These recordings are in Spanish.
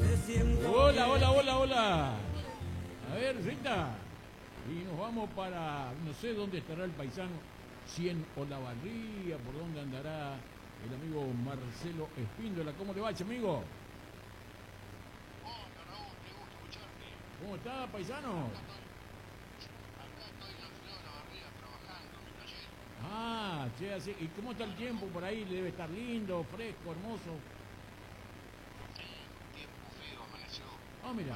Hola, hola, hola, hola. A ver, Rita. Y nos vamos para, no sé dónde estará el paisano, si en Olavarría, por dónde andará el amigo Marcelo Espíndola. ¿Cómo le va, ese amigo? ¿Cómo está, paisano? Ah, che, así. ¿Y cómo está el tiempo por ahí? Debe estar lindo, fresco, hermoso. Ah, mira.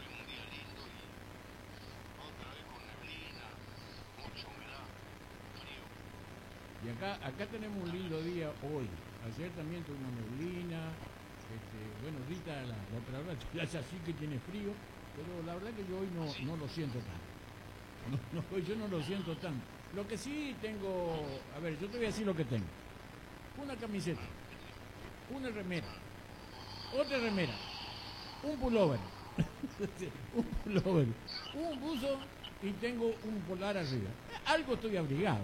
Y acá tenemos un lindo día hoy. Ayer también tuvimos neblina. Bueno, Rita, la operadora, ya sí que tiene frío, pero la verdad que yo hoy no lo siento tanto. Yo no lo siento tanto. Lo que sí tengo, a ver, yo te voy a decir lo que tengo. Una camiseta, una remera, otra remera, un pullover, un pullover, un buzo y tengo un polar arriba. Algo estoy abrigado.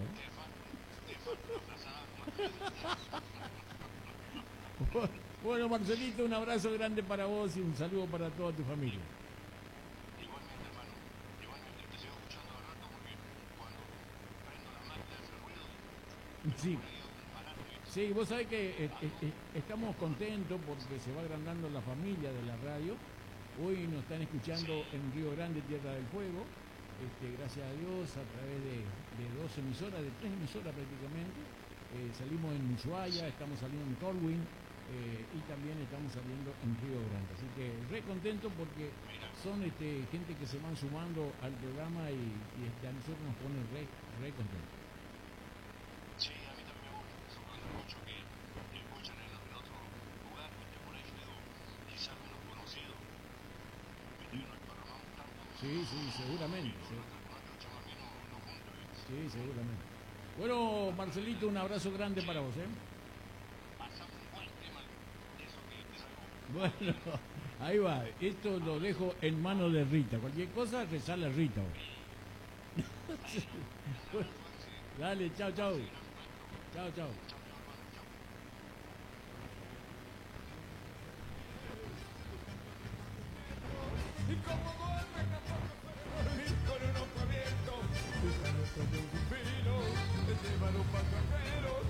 Bueno, Marcelito, un abrazo grande para vos y un saludo para toda tu familia. Sí, sí, vos sabés que estamos contentos porque se va agrandando la familia de la radio. Hoy nos están escuchando en Río Grande, Tierra del Fuego, gracias a Dios, a través de dos emisoras, de tres emisoras prácticamente. Salimos en Ushuaia, estamos saliendo en Colwyn y también estamos saliendo en Río Grande. Así que re contento porque son gente que se van sumando al programa y a nosotros nos pone re contentos. Sí, sí, seguramente. Sí, sí, seguramente. Bueno, Marcelito, un abrazo grande para vos, ¿eh? Bueno, ahí va. Esto lo dejo en manos de Rita. Cualquier cosa, resale a Rita. Dale, chao, chao. Chao, chao. Y como